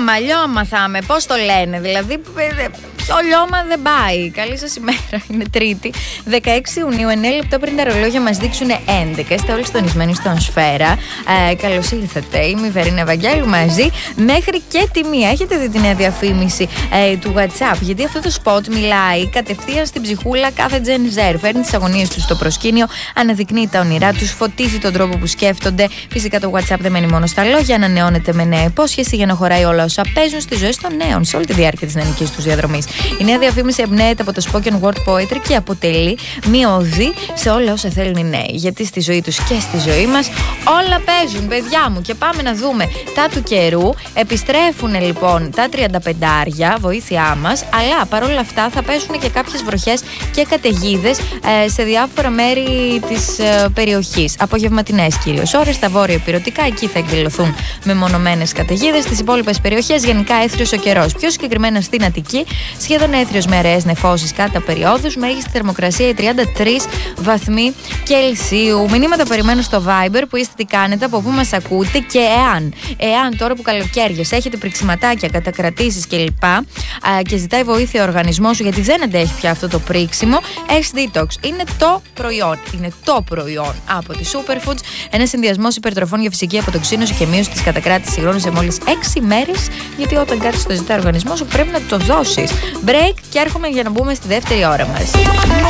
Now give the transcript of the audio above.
Λιώμα θα είμαι. Πώς το λένε, δηλαδή. Ποιο λιώμα δεν πάει. Καλή σας ημέρα. Είναι Τρίτη, 16 Ιουνίου, 9 λεπτά πριν τα ρολόγια μας δείξουν 11. Είστε όλοι συντονισμένοι στον Σφαίρα. Καλώς ήρθατε. Είμαι η Βερίνα Ευαγγέλου μαζί μέχρι και τη μία. Έχετε δει τη νέα διαφήμιση του WhatsApp? Γιατί αυτό το σποτ μιλάει κατευθείαν στην ψυχούλα κάθε Gen Z. Φέρνει τις αγωνίες τους στο προσκήνιο, αναδεικνύει τα όνειρά τους, φωτίζει τον τρόπο που σκέφτονται. Φυσικά το WhatsApp δεν μένει μόνο στα λόγια, ανανεώνεται με νέα υπόσχεση για να χωράει όλα όσα παίζουν στις ζωές των νέων σε όλη τη διάρκεια της νεανικής τους διαδρομής. Η νέα διαφήμιση εμπνέεται από το spoken word poetry και αποτελεί μία οδή σε όλα όσα θέλουν οι νέοι. Γιατί στη ζωή τους και στη ζωή μας όλα παίζουν, παιδιά μου. Και πάμε να δούμε τα του καιρού. Επιστρέφουν λοιπόν τα 35άρια, βοήθειά μας, αλλά παρόλα αυτά θα πέσουν και κάποιες βροχές και καταιγίδες σε διάφορα μέρη της περιοχής. Απογευματινές κυρίως ώρες, στα βόρεια ηπειρωτικά, εκεί θα εκδηλωθούν μεμονωμένες καταιγίδες. Στις υπόλοιπες περιοχές γενικά έθριος ο καιρός. Πιο συγκεκριμένα στην Αττική, σχεδόν έθριος με αραιές νεφώσεις κατά περιόδους, μέγιστη θερμοκρασία οι 33 βαθμοί Κελσίου. Μηνύματα περιμένω στο Viber που είστε τι κάνετε, από πού μας ακούτε και εάν τώρα που καλοκαίρια έχετε πριξιματάκια, κατακρατήσεις κλπ. Και ζητάει βοήθεια ο οργανισμός σου γιατί δεν αντέχει πια αυτό το πρίξιμο, S-Detox είναι το προϊόν. Είναι το προϊόν από τη Superfoods. Ένας συνδυασμός υπερτροφών για φυσική αποτοξίνωση και μείωση της κατακράτησης υγρών σε μόλις 6 μέρες. Γιατί όταν κάτι στο ζητάει ο οργανισμός σου πρέπει να το δώσεις. Break και έρχομαι για να μπούμε στη δεύτερη ώρα μας.